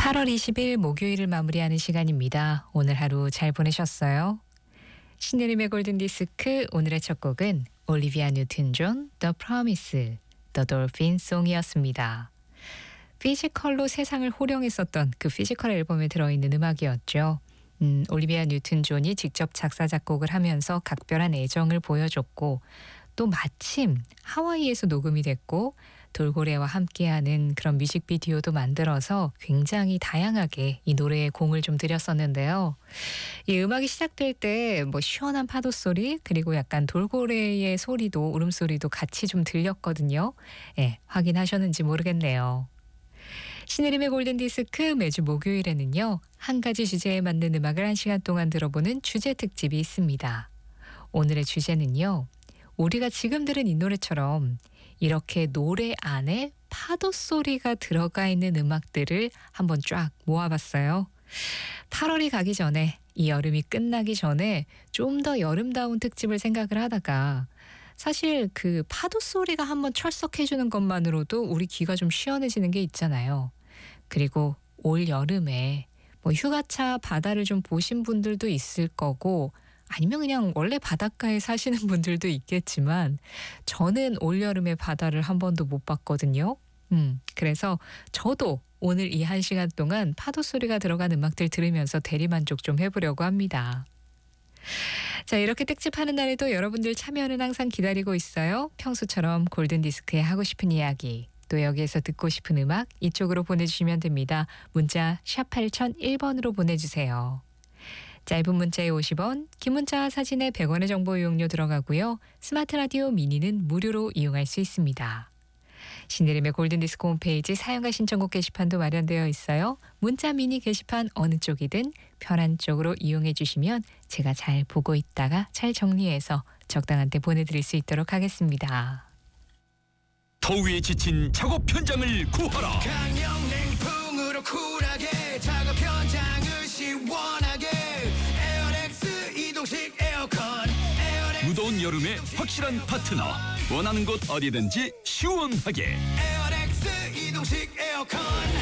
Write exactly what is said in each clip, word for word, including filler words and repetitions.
팔월 이십일 목요일을 마무리하는 시간입니다. 오늘 하루 잘 보내셨어요? 신혜림의 골든디스크 오늘의 첫 곡은 올리비아 뉴튼 존 The Promise, The Dolphin Song이었습니다. 피지컬로 세상을 호령했었던 그 피지컬 앨범에 들어있는 음악이었죠. 음, 올리비아 뉴튼 존이 직접 작사 작곡을 하면서 각별한 애정을 보여줬고 또 마침 하와이에서 녹음이 됐고 돌고래와 함께하는 그런 뮤직비디오도 만들어서 굉장히 다양하게 이 노래에 공을 좀 들였었는데요. 이 음악이 시작될 때 뭐 시원한 파도 소리 그리고 약간 돌고래의 소리도 울음소리도 같이 좀 들렸거든요. 예, 확인하셨는지 모르겠네요. 신혜림의 골든디스크 매주 목요일에는요. 한 가지 주제에 맞는 음악을 한 시간 동안 들어보는 주제 특집이 있습니다. 오늘의 주제는요. 우리가 지금 들은 이 노래처럼 이렇게 노래 안에 파도 소리가 들어가 있는 음악들을 한번 쫙 모아봤어요. 팔월이 가기 전에 이 여름이 끝나기 전에 좀 더 여름다운 특집을 생각을 하다가 사실 그 파도 소리가 한번 철썩해주는 것만으로도 우리 귀가 좀 시원해지는 게 있잖아요. 그리고 올 여름에 뭐 휴가차 바다를 좀 보신 분들도 있을 거고 아니면 그냥 원래 바닷가에 사시는 분들도 있겠지만 저는 올여름에 바다를 한 번도 못 봤거든요. 음, 그래서 저도 오늘 이 한 시간 동안 파도 소리가 들어간 음악들 들으면서 대리만족 좀 해보려고 합니다. 자, 이렇게 특집하는 날에도 여러분들 참여는 항상 기다리고 있어요. 평소처럼 골든디스크에 하고 싶은 이야기 또 여기에서 듣고 싶은 음악 이쪽으로 보내주시면 됩니다. 문자 샵 팔공공일 번으로 보내주세요. 짧은 문자에 오십 원, 긴 문자 사진에 백 원의 정보 이용료 들어가고요. 스마트 라디오 미니는 무료로 이용할 수 있습니다. 신혜림의 골든디스크 홈페이지 사용과 신청곡 게시판도 마련되어 있어요. 문자 미니 게시판 어느 쪽이든 편한 쪽으로 이용해 주시면 제가 잘 보고 있다가 잘 정리해서 적당한 때 보내드릴 수 있도록 하겠습니다. 더위에 지친 작업 현장을 구하라. 강력 냉풍으로 쿨하게 작업 현장을 시원하게 에어렉스 이동식 에어컨 에어렉스 무더운 여름에 확실한 파트너. 원하는 곳 어디든지 시원하게. 에어렉스 이동식 에어컨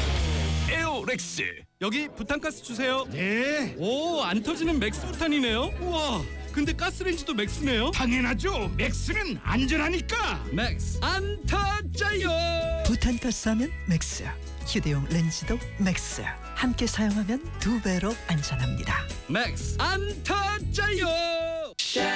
에어렉스. 여기 부탄가스 주세요. 네 오, 안 터지는 맥스 부탄이네요. 우와, 근데 가스레인지도 맥스네요. 당연하죠. 맥스는 안전하니까. 맥스 안 터져요. 부탄가스 하면 맥스, 휴대용 렌즈도 맥스. 함께 사용하면 두 배로 안전합니다. 맥스 안 터져요.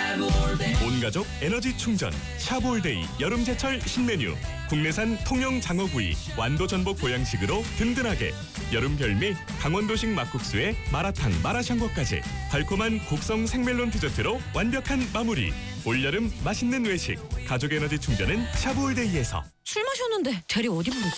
온가족 에너지 충전 샤볼데이 여름제철 신메뉴. 국내산 통영 장어구이 완도 전복 보양식으로 든든하게. 여름 별미 강원도식 막국수에 마라탕 마라샹궈까지 달콤한 곡성 생멜론 디저트로 완벽한 마무리. 올여름 맛있는 외식 가족 에너지 충전은 샤볼데이에서. 술 마셨는데 대리 어디 부르지?